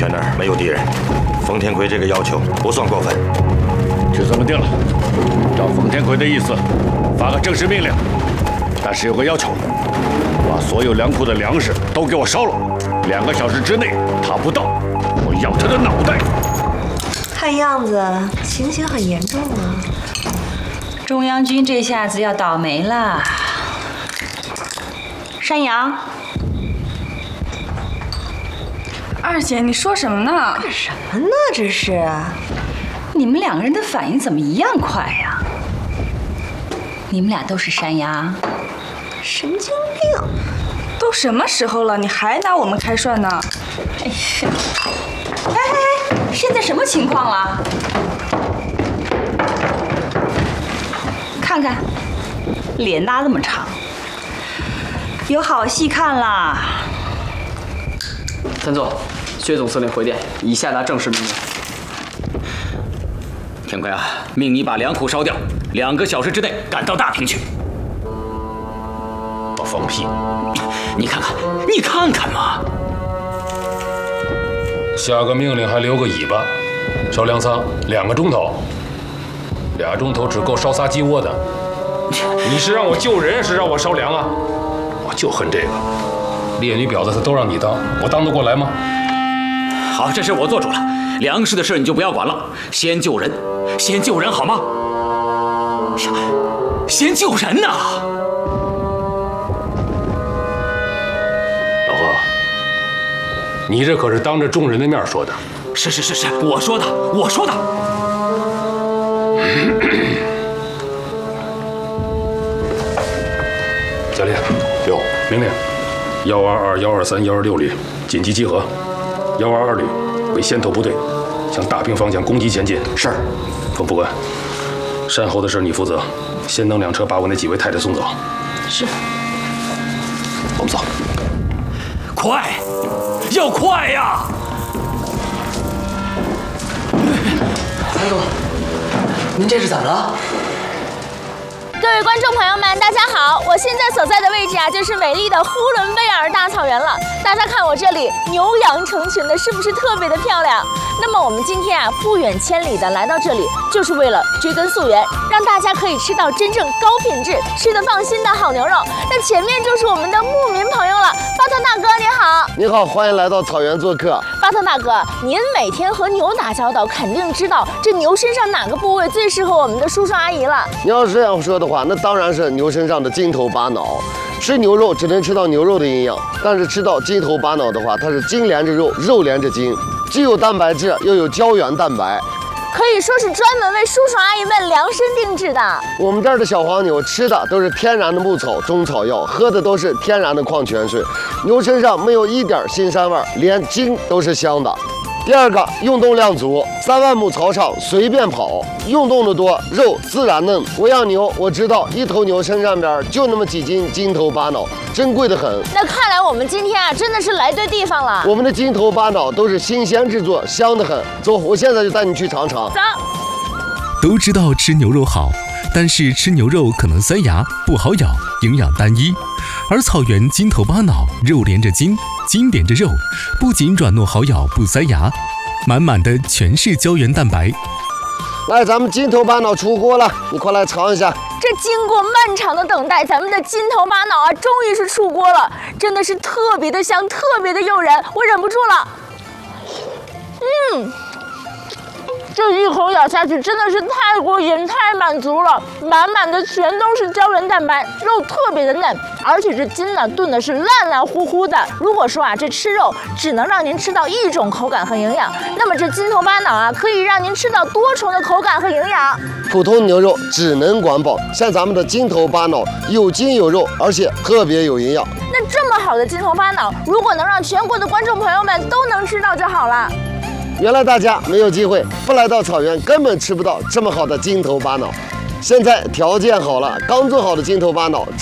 圈那儿没有敌人，冯天奎这个要求不算过分。 就这么定了，照冯天奎的意思，发个正式命令。但是有个要求，把所有粮库的粮食都给我烧了，2个小时之内他不到，我要他的脑袋。 看样子情形很严重啊！ 中央军这下子要倒霉了。山羊， 二姐，你说什么呢？ 干什么呢？这是？ 你们2个人的反应怎么一样快呀？你们俩都是山羊？ 神经病！ 都什么时候了，你还拿我们开涮呢？ 哎呀！哎，现在什么情况了？看看，脸拉那么长，有好戏看啦！ 参奏，薛总司令回电，已下达正式命令。天奎啊，命你把粮库烧掉，2个小时之内赶到大平去。 放屁！ 你看看，你看看嘛！ 下个命令还留个尾巴，烧粮仓2个钟头，2钟头只够烧仨鸡窝的。你是让我救人，是让我烧粮啊？我就恨这个烈女婊子，她都让你当，我当得过来吗？ 好，这事我做主了，粮食的事你就不要管了，先救人，先救人好吗？先救人呐！ 老何，你这可是当着众人的面说的。 是，我说的，我说的。 下令，有命令：122、123、126旅紧急集合，122旅为先头部队，向大平方向攻击前进。 是。 冯副官，善后的事你负责，先等2车把我那几位太太送走。 是。 我们走。 快，要快呀！ 参总，您这是怎么了？ 各位观众朋友们，大家好！我现在所在的位置啊，就是美丽的呼伦贝尔大草原了。大家看我这里牛羊成群的，是不是特别的漂亮？那么我们今天啊，不远千里的来到这里，就是为了追根溯源，让大家可以吃到真正高品质、吃得放心的好牛肉。那前面就是我们的牧民朋友了，巴特大哥你好。 你好，欢迎来到草原做客。 巴特大哥，您每天和牛打交道，肯定知道这牛身上哪个部位最适合我们的叔叔阿姨了。 你要是这样说的话，那当然是牛身上的筋头巴脑。吃牛肉只能吃到牛肉的营养，但是吃到筋头巴脑的话，它是筋连着肉，肉连着筋，既有蛋白质，又有胶原蛋白， 可以说是专门为叔叔阿姨们量身定制的。 我们这儿的小黄牛吃的都是天然的牧草、中草药，喝的都是天然的矿泉水，牛身上没有一点腥膻味，连筋都是香的。第二个，运动量足，3万亩草场随便跑，运动的多，肉自然嫩。我养牛，我知道一头牛身上边就那么几斤筋头巴脑，珍贵的很。 那看来我们今天啊，真的是来对地方了。 我们的筋头巴脑都是新鲜制作，香得很。走，我现在就带你去尝尝。 走。 都知道吃牛肉好，但是吃牛肉可能塞牙，不好咬，营养单一。而草原筋头巴脑，肉连着筋，筋连着肉，不仅软糯好咬不塞牙，满满的全是胶原蛋白。 来，咱们筋头巴脑出锅了，你快来尝一下。 这经过漫长的等待，咱们的筋头巴脑啊，终于是出锅了，真的是特别的香，特别的诱人，我忍不住了。这一口咬下去真的是太过瘾、太满足了，满满的全都是胶原蛋白，肉特别的嫩，而且这筋呢炖的是烂烂乎乎的。如果说啊，这吃肉只能让您吃到一种口感和营养，那么这筋头巴脑啊，可以让您吃到多重的口感和营养。 普通牛肉只能管饱，像咱们的筋头巴脑有筋有肉，而且特别有营养。 那这么好的筋头巴脑，如果能让全国的观众朋友们都能吃到就好了。 原来大家没有机会，不来到草原根本吃不到这么好的筋头巴脑。现在条件好了，刚做好的筋头巴脑